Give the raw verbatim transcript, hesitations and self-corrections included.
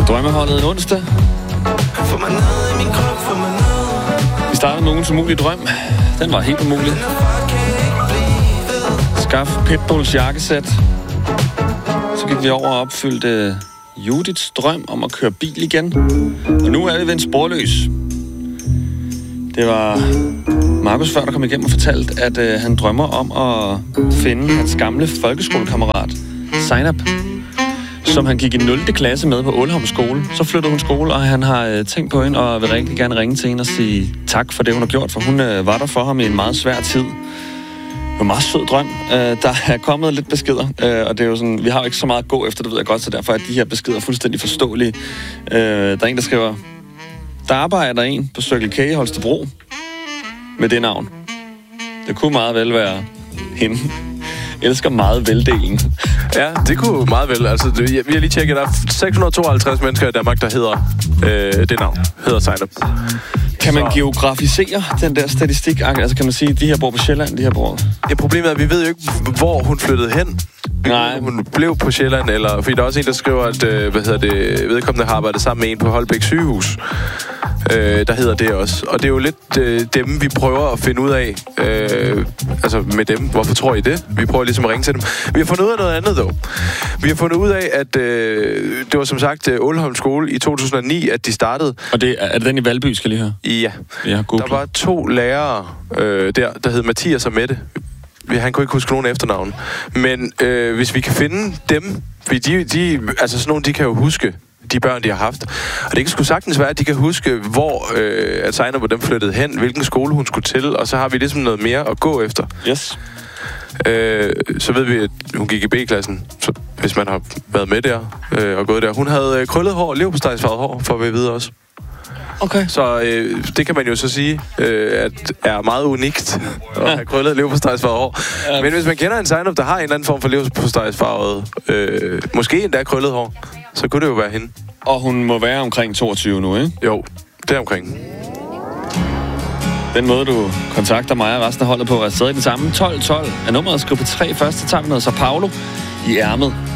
Drømmeholdet en onsdag. Vi startede med ugens umulige drøm. Den var helt umulig. Skaf Pitbulls jakkesæt. Så gik vi over og opfyldte Judiths drøm om at køre bil igen. Og nu er vi ved en sporløs. Det var Markus før, der kom igennem og fortalte, at øh, han drømmer om at finde hans gamle folkeskolekammerat, Zainab, som han gik i nul klasse med på Ålholm skole. Så flyttede hun skole, og han har øh, tænkt på hende, og vil rigtig gerne ringe til hende og sige tak for det, hun har gjort, for hun øh, var der for ham i en meget svær tid. Det var en meget sød drøm. Øh, der er kommet lidt beskeder, øh, og det er jo sådan, vi har jo ikke så meget at gå efter, det ved jeg godt, så derfor er de her beskeder fuldstændig forståelige. Øh, der er en, der skriver, der arbejder en på Circle K i Holstebro med det navn. Det kunne meget vel være hende. Elsker meget veldelen. Ja, det kunne meget vel. Altså, det, vi har lige tjekket, der er seks hundrede og tooghalvtreds mennesker i Danmark, der hedder øh, det navn. Hedder Zainab. Kan man Så geografisere den der statistik? Altså kan man sige, de her bor på Sjælland, de her bor... Ja, problemet er, at vi ved jo ikke, hvor hun flyttede hen. Nej. Hun blev på Sjælland, eller... Fordi der er også en, der skriver, at øh, hvad hedder det, vedkommende har arbejdet sammen med en på Holbæk sygehus. Øh, der hedder det også. Og det er jo lidt øh, dem, vi prøver at finde ud af. Øh, altså med dem. Hvorfor tror I det? Vi prøver ligesom at ringe til dem. Vi har fundet ud af noget andet, dog. Vi har fundet ud af, at øh, det var som sagt Ålholm skole i to tusind og ni, at de startede. Og det, er det den i Valby, skal lige høre? Ja. Ja, der var to lærere øh, der, der hed Mathias og Mette. Han kunne ikke huske nogen efternavn. Men øh, hvis vi kan finde dem, fordi de, de, altså sådan nogle, de kan jo huske de børn, de har haft. Og det kan sgu sagtens være, at de kan huske, hvor øh, at Zainab og dem flyttede hen, hvilken skole hun skulle til, og så har vi ligesom noget mere at gå efter. Yes. Øh, så ved vi, at hun gik i B-klassen, så hvis man har været med der øh, og gået der. Hun havde øh, krøllet hår, leverpostejsfarvet hår, for at vide også. Okay. Så øh, det kan man jo så sige, øh, at er meget unikt at have krøllet leverpostejsfarvet hår. Ja. Men hvis man kender en Zainab, der har en eller anden form for leverpostejsfarvet, øh, måske endda krøllet hår, så kunne det jo være hende. Og hun må være omkring toogtyve nu, ikke? Jo, det er omkring. Den måde, du kontakter mig og resten af holdet på, er stadig det samme. tolv tolv er nummeret. Skriv på tre først, så tager vi noget Sao Paulo i ærmet.